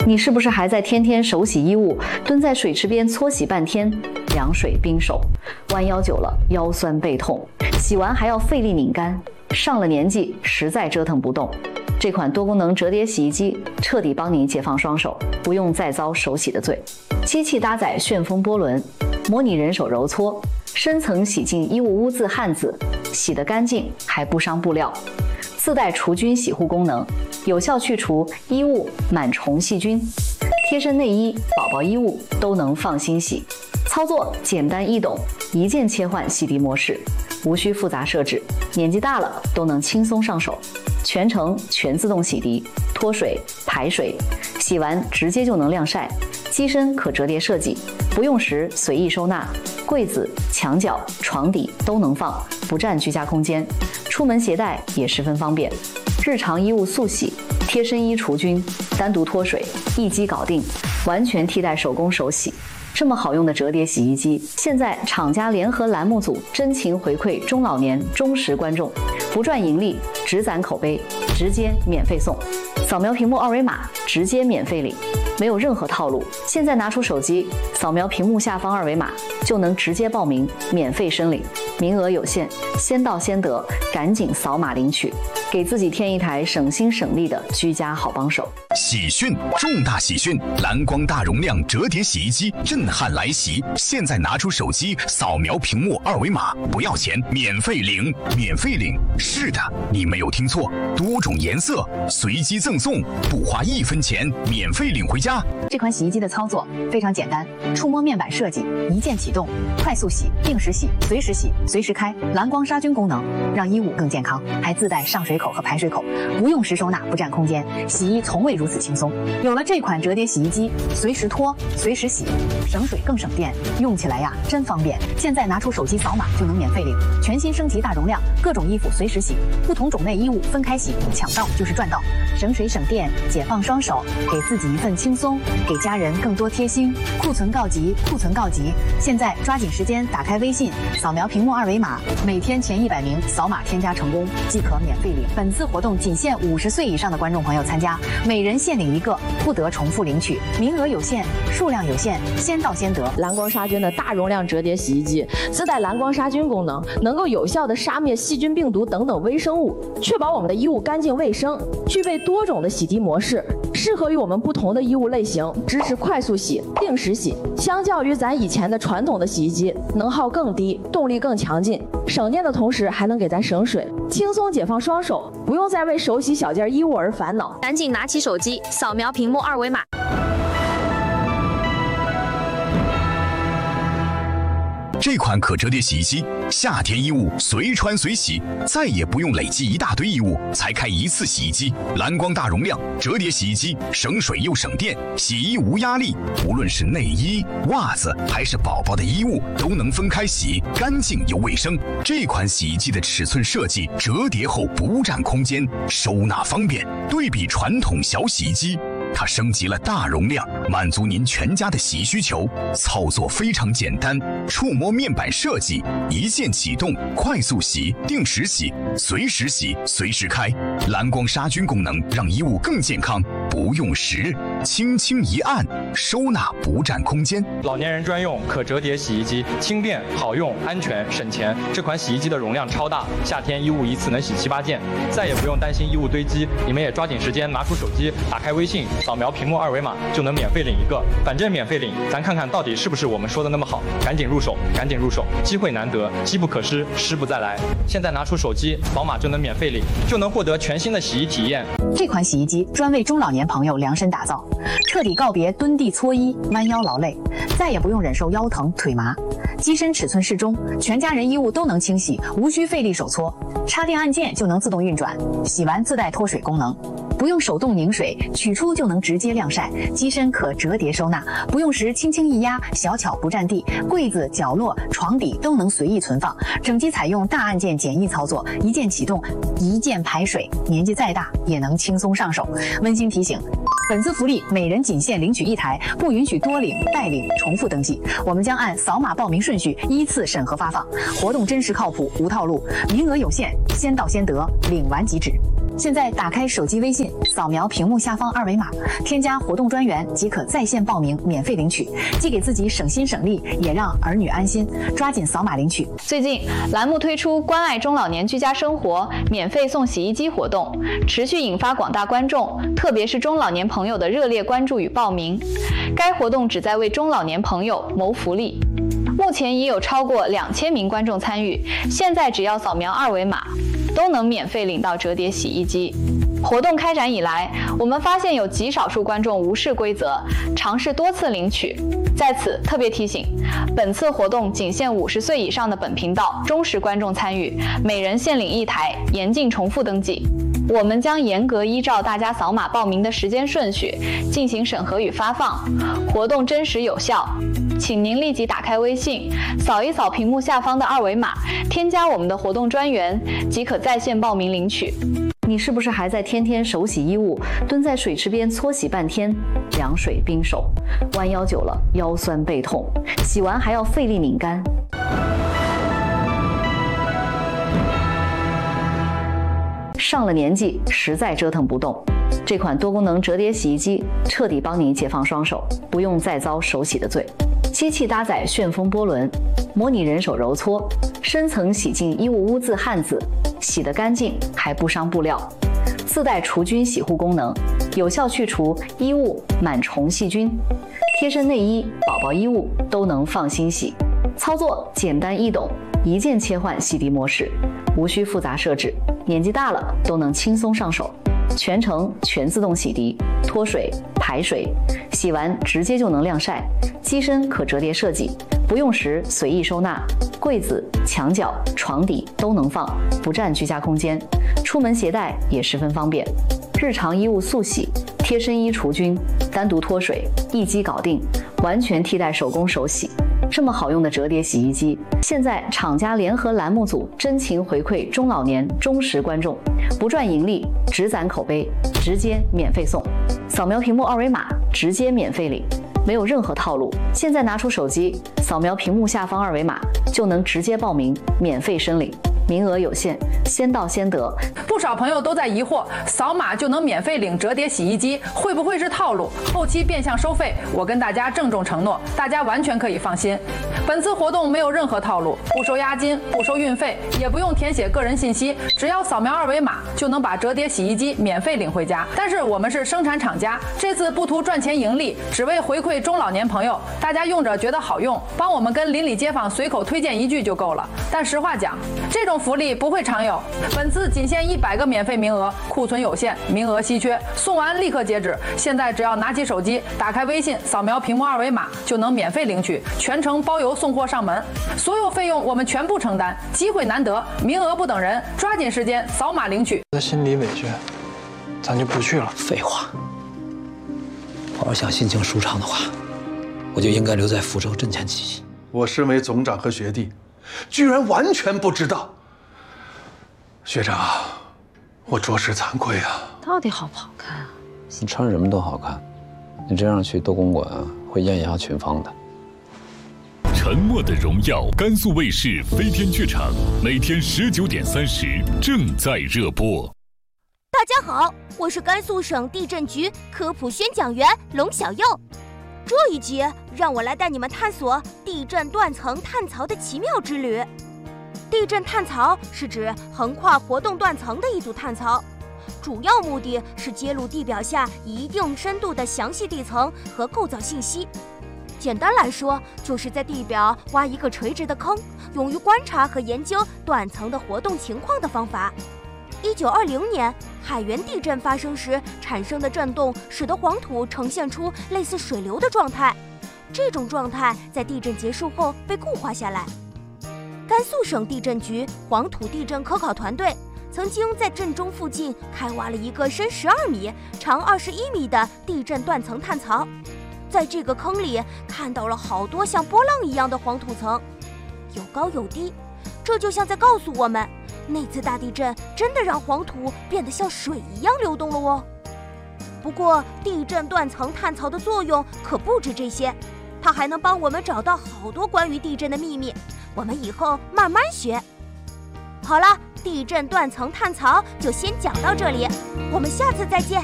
你是不是还在天天手洗衣物，蹲在水池边搓洗半天，凉水冰手，弯腰久了腰酸背痛，洗完还要费力拧干，上了年纪实在折腾不动。这款多功能折叠洗衣机彻底帮你解放双手，不用再遭手洗的罪。机器搭载旋风波轮，模拟人手揉搓，深层洗净衣物污渍汗渍，洗得干净还不伤布料。自带除菌洗护功能，有效去除衣物螨虫细菌，贴身内衣、宝宝衣物都能放心洗。操作简单易懂，一键切换洗涤模式，无需复杂设置，年纪大了都能轻松上手。全程全自动洗涤、脱水、排水，洗完直接就能晾晒。机身可折叠设计，不用时随意收纳，柜子、墙角、床底都能放，不占居家空间。出门携带也十分方便。日常衣物速洗、贴身衣除菌、单独脱水，一机搞定，完全替代手工手洗。这么好用的折叠洗衣机，现在厂家联合栏目组真情回馈中老年忠实观众，不赚盈利，只攒口碑，直接免费送。扫描屏幕二维码，直接免费领，没有任何套路。现在拿出手机，扫描屏幕下方二维码，就能直接报名，免费申领。名额有限，先到先得，赶紧扫码领取，给自己添一台省心省力的居家好帮手。 喜讯，重大喜讯！蓝光大容量折叠洗衣机震撼来袭！现在拿出手机，扫描屏幕二维码，不要钱，免费领，免费领！是的，你没有听错，多种颜色，随机赠送，不花1分钱，免费领回家。 这款洗衣机的操作非常简单，触摸面板设计，一键启动，快速洗、定时洗、随时洗、随时开，蓝光杀菌功能，让衣物更健康，还自带上水口和排水口，不用时收纳，不占空间，洗衣从未如此轻松。有了这款折叠洗衣机，随时脱，随时洗，省水更省电，用起来呀真方便。现在拿出手机扫码就能免费领，全新升级大容量，各种衣服随时洗，不同种类衣物分开洗，抢到就是赚到，省水省电，解放双手，给自己一份轻松，给家人更多贴心。库存告急，库存告急！现在抓紧时间打开微信，扫描屏幕二维码，每天前100名扫码添加成功即可免费领。本次活动仅限50岁以上的观众朋友参加，每人限领1个，不得重复领取，名额有限，数量有限，先到先得。 蓝光杀菌的大容量折叠洗衣机自带蓝光杀菌功能，能够有效的杀灭细菌、病毒等等微生物，确保我们的衣物干净卫生。具备多种的洗涤模式，适合于我们不同的衣物类型，支持快速洗、定时洗。相较于咱以前的传统的洗衣机，能耗更低，动力更强劲，省电的同时还能给咱省水，轻松解放双手，不用再为手洗小件衣物而烦恼。 赶紧拿起手机，扫描屏幕二维码。 这款可折叠洗衣机，夏天衣物随穿随洗，再也不用累积一大堆衣物才开一次洗衣机。蓝光大容量折叠洗衣机，省水又省电，洗衣无压力。无论是内衣、袜子还是宝宝的衣物，都能分开洗，干净又卫生。这款洗衣机的尺寸设计，折叠后不占空间，收纳方便。对比传统小洗衣机，它升级了大容量，满足您全家的洗衣需求。操作非常简单，触摸面板设计，一键启动，快速洗、定时洗、随时洗、随时开。蓝光杀菌功能让衣物更健康，不用时，轻轻一按，收纳不占空间。 老年人专用可折叠洗衣机，轻便好用，安全省钱。这款洗衣机的容量超大，夏天衣物一次能洗7、8件，再也不用担心衣物堆积。你们也抓紧时间拿出手机，打开微信，扫描屏幕二维码就能免费领1个，反正免费领，咱看看到底是不是我们说的那么好。赶紧入手，赶紧入手，机会难得，机不可失，失不再来。现在拿出手机扫码就能免费领，就能获得全新的洗衣体验。 这款洗衣机专为中老年朋友量身打造，彻底告别蹲地搓衣、弯腰劳累，再也不用忍受腰疼腿麻。机身尺寸适中，全家人衣物都能清洗，无需费力手搓，插电按键就能自动运转，洗完自带脱水功能。不用手动拧水，取出就能直接晾晒。机身可折叠收纳，不用时轻轻一压，小巧不占地，柜子、角落、床底都能随意存放。整机采用大按键简易操作，一键启动，一键排水，年纪再大也能轻松上手。温馨提醒，本次福利每人仅限领取1台，不允许多领、代领、重复登记。我们将按扫码报名顺序依次审核发放，活动真实靠谱，无套路，名额有限，先到先得，领完即止。 现在打开手机微信，扫描屏幕下方二维码，添加活动专员即可在线报名，免费领取，既给自己省心省力，也让儿女安心。抓紧扫码领取。 最近，栏目推出关爱中老年居家生活免费送洗衣机活动，持续引发广大观众，特别是中老年朋友的热烈关注与报名。该活动旨在为中老年朋友谋福利。目前已有超过2000名观众参与，现在只要扫描二维码，都能免费领到折叠洗衣机。活动开展以来，我们发现有极少数观众无视规则，尝试多次领取。在此特别提醒，本次活动仅限50岁以上的本频道忠实观众参与，每人限领1台，严禁重复登记。我们将严格依照大家扫码报名的时间顺序进行审核与发放，活动真实有效。请您立即打开微信，扫一扫屏幕下方的二维码，添加我们的活动专员，即可在线报名领取。 你是不是还在天天手洗衣物，蹲在水池边搓洗半天，凉水冰手，弯腰久了腰酸背痛，洗完还要费力拧干？上了年纪，实在折腾不动。这款多功能折叠洗衣机彻底帮你解放双手，不用再遭手洗的罪。机器搭载旋风波轮，模拟人手揉搓，深层洗净衣物污渍汗渍，洗得干净还不伤布料。自带除菌洗护功能，有效去除衣物螨虫细菌，贴身内衣、宝宝衣物都能放心洗。操作简单易懂，一键切换洗涤模式，无需复杂设置，年纪大了都能轻松上手。全程全自动洗涤，脱水、排水，洗完直接就能晾晒。机身可折叠设计，不用时随意收纳，柜子、墙角、床底都能放，不占居家空间。出门携带也十分方便。日常衣物速洗，贴身衣除菌，单独脱水，一机搞定，完全替代手工手洗。这么好用的折叠洗衣机，现在厂家联合栏目组真情回馈中老年忠实观众，不赚盈利，只攒口碑，直接免费送。扫描屏幕二维码，直接免费领，没有任何套路。现在拿出手机，扫描屏幕下方二维码，就能直接报名，免费申领。名额有限，先到先得。 不少朋友都在疑惑，扫码就能免费领折叠洗衣机，会不会是套路？后期变相收费？我跟大家郑重承诺，大家完全可以放心。本次活动没有任何套路，不收押金，不收运费，也不用填写个人信息，只要扫描二维码就能把折叠洗衣机免费领回家。但是我们是生产厂家，这次不图赚钱盈利，只为回馈中老年朋友，大家用着觉得好用，帮我们跟邻里街坊随口推荐一句就够了。但实话讲，这种福利不会常有，本次仅限100个免费名额，库存有限，名额稀缺，送完立刻截止。现在只要拿起手机，打开微信，扫描屏幕二维码，就能免费领取，全程包邮送货上门，所有费用我们全部承担。机会难得，名额不等人，抓紧时间扫码领取。 他心里委屈，咱就不去了。 废话，我要想心情舒畅的话，我就应该留在福州镇前起义。 我身为总长和学弟，居然完全不知道。学长，我着实惭愧啊。 到底好不好看啊？ 你穿什么都好看，你这样去多公馆会艳压群芳的。 沉默的荣耀，甘肃卫视飞天剧场，每天19点30正在热播。 大家好，我是甘肃省地震局科普宣讲员龙小佑。这一集让我来带你们探索地震断层探槽的奇妙之旅。地震探槽是指横跨活动断层的一组探槽，主要目的是揭露地表下一定深度的详细地层和构造信息。简单来说，就是在地表挖一个垂直的坑，用于观察和研究断层的活动情况的方法。1920年海源地震发生时产生的震动，使得黄土呈现出类似水流的状态，这种状态在地震结束后被固化下来。甘肃省地震局黄土地震科考团队曾经在震中附近开挖了一个深12米、长21米的地震断层探槽，在这个坑里看到了好多像波浪一样的黄土层，有高有低，这就像在告诉我们，那次大地震真的让黄土变得像水一样流动了哦。不过，地震断层探槽的作用可不止这些，它还能帮我们找到好多关于地震的秘密，我们以后慢慢学。好了， 地震断层探槽就先讲到这里，我们下次再见。